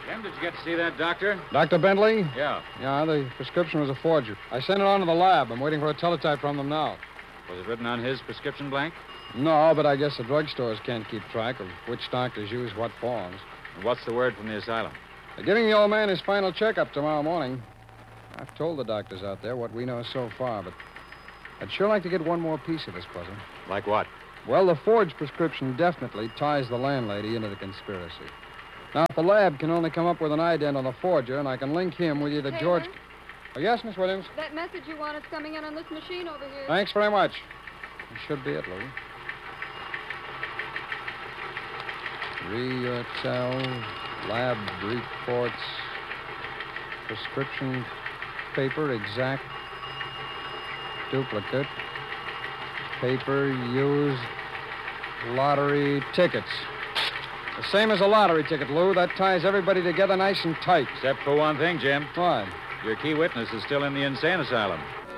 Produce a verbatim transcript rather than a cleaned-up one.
Jim, did you get to see that doctor? Doctor Bentley? Yeah. Yeah, the prescription was a forgery. I sent it on to the lab. I'm waiting for a teletype from them now. Was it written on his prescription blank? No, but I guess the drugstores can't keep track of which doctors use what forms. And what's the word from the asylum? They're giving the old man his final checkup tomorrow morning. I've told the doctors out there what we know so far, but I'd sure like to get one more piece of this puzzle. Like what? Well, the forged prescription definitely ties the landlady into the conspiracy. Now, if the lab can only come up with an ident on the forger, and I can link him with either Taylor? George... Oh, yes, Miss Williams? That message you want is coming in on this machine over here. Thanks very much. It should be it, Lou. Rehotel, lab reports, prescription paper, exact duplicate, paper used, lottery tickets. The same as a lottery ticket, Lou. That ties everybody together nice and tight. Except for one thing, Jim. What? Your key witness is still in the insane asylum.